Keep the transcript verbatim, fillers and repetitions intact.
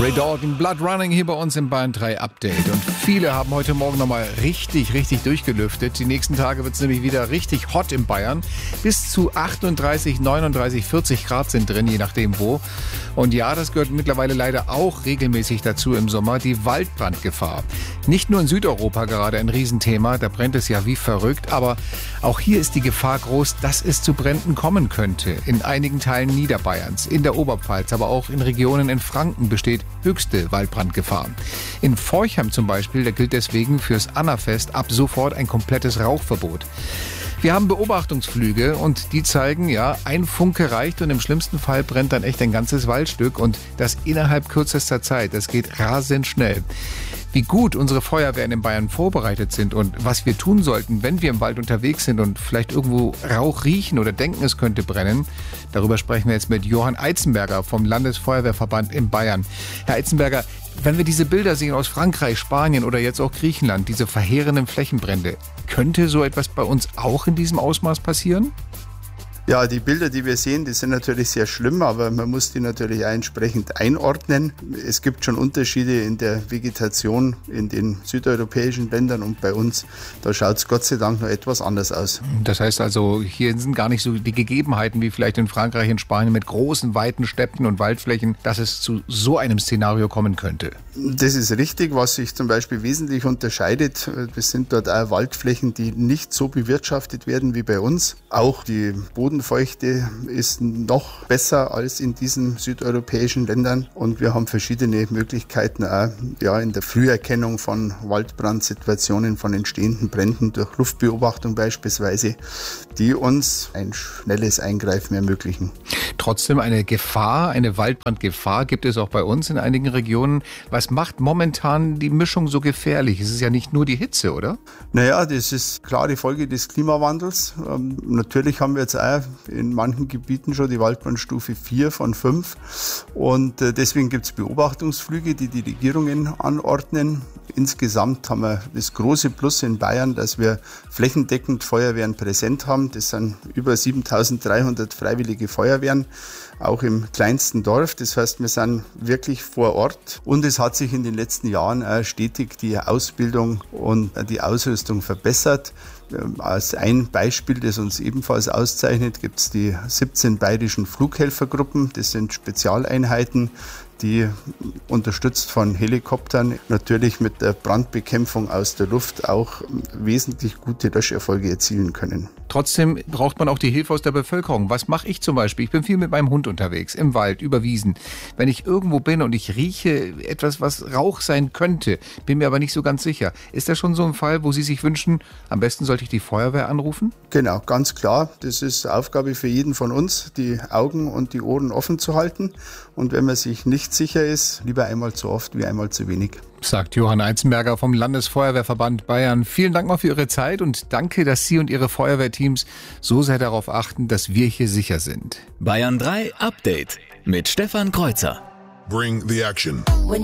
Ray Dalton, Blood Running hier bei uns im Bayern drei Update. Und viele haben heute Morgen nochmal richtig, richtig durchgelüftet. Die nächsten Tage wird es nämlich wieder richtig hot in Bayern. Bis zu achtunddreißig, neununddreißig, vierzig Grad sind drin, je nachdem wo. Und ja, das gehört mittlerweile leider auch regelmäßig dazu im Sommer, die Waldbrandgefahr. Nicht nur in Südeuropa gerade ein Riesenthema, da brennt es ja wie verrückt. Aber auch hier ist die Gefahr groß, dass es zu Bränden kommen könnte. In einigen Teilen Niederbayerns, in der Oberpfalz, aber auch in Regionen in Franken besteht höchste Waldbrandgefahr. In Forchheim zum Beispiel, da gilt deswegen fürs Annafest ab sofort ein komplettes Rauchverbot. Wir haben Beobachtungsflüge und die zeigen, ja, ein Funke reicht und im schlimmsten Fall brennt dann echt ein ganzes Waldstück und das innerhalb kürzester Zeit. Das geht rasend schnell. Wie gut unsere Feuerwehren in Bayern vorbereitet sind und was wir tun sollten, wenn wir im Wald unterwegs sind und vielleicht irgendwo Rauch riechen oder denken, es könnte brennen, darüber sprechen wir jetzt mit Johann Eizenberger vom Landesfeuerwehrverband in Bayern. Herr Eizenberger, wenn wir diese Bilder sehen aus Frankreich, Spanien oder jetzt auch Griechenland, diese verheerenden Flächenbrände, könnte so etwas bei uns auch in diesem Ausmaß passieren? Ja, die Bilder, die wir sehen, die sind natürlich sehr schlimm, aber man muss die natürlich auch entsprechend einordnen. Es gibt schon Unterschiede in der Vegetation in den südeuropäischen Ländern und bei uns, da schaut es Gott sei Dank noch etwas anders aus. Das heißt also, hier sind gar nicht so die Gegebenheiten wie vielleicht in Frankreich, in Spanien mit großen, weiten Steppen und Waldflächen, dass es zu so einem Szenario kommen könnte. Das ist richtig. Was sich zum Beispiel wesentlich unterscheidet, das sind dort auch Waldflächen, die nicht so bewirtschaftet werden wie bei uns. Auch die Boden Bodenfeuchte ist noch besser als in diesen südeuropäischen Ländern und wir haben verschiedene Möglichkeiten auch, ja, in der Früherkennung von Waldbrandsituationen, von entstehenden Bränden durch Luftbeobachtung beispielsweise, die uns ein schnelles Eingreifen ermöglichen. Trotzdem eine Gefahr, eine Waldbrandgefahr gibt es auch bei uns in einigen Regionen. Was macht momentan die Mischung so gefährlich? Es ist ja nicht nur die Hitze, oder? Naja, das ist klar die Folge des Klimawandels. Ähm, natürlich haben wir jetzt auch in manchen Gebieten schon die Waldbrandstufe vier von fünf und äh, deswegen gibt es Beobachtungsflüge, die die Regierungen anordnen. Insgesamt haben wir das große Plus in Bayern, dass wir flächendeckend Feuerwehren präsent haben. Das sind über siebentausenddreihundert freiwillige Feuerwehren, auch im kleinsten Dorf. Das heißt, wir sind wirklich vor Ort und es hat sich in den letzten Jahren auch stetig die Ausbildung und die Ausrüstung verbessert. Als ein Beispiel, das uns ebenfalls auszeichnet, gibt es die siebzehn bayerischen Flughelfergruppen. Das sind Spezialeinheiten, die unterstützt von Helikoptern natürlich mit der Brandbekämpfung aus der Luft auch wesentlich gute Löscherfolge erzielen können. Trotzdem braucht man auch die Hilfe aus der Bevölkerung. Was mache ich zum Beispiel? Ich bin viel mit meinem Hund unterwegs, im Wald, über Wiesen. Wenn ich irgendwo bin und ich rieche etwas, was Rauch sein könnte, bin mir aber nicht so ganz sicher. Ist das schon so ein Fall, wo Sie sich wünschen, am besten sollte ich die Feuerwehr anrufen? Genau, ganz klar. Das ist Aufgabe für jeden von uns, die Augen und die Ohren offen zu halten. Und wenn man sich nicht sicher ist, lieber einmal zu oft wie einmal zu wenig. Sagt Johann Eizenberger vom Landesfeuerwehrverband Bayern. Vielen Dank mal für Ihre Zeit und danke, dass Sie und Ihre Feuerwehrteams so sehr darauf achten, dass wir hier sicher sind. Bayern drei Update mit Stefan Kreuzer. Bring the action.